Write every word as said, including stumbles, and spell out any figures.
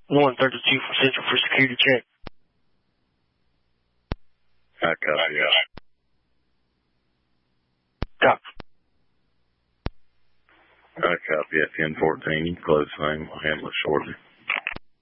one thirty-two for Central for security check. I copy. Copy. I copy at ten fourteen. Close name. I'll handle it shortly.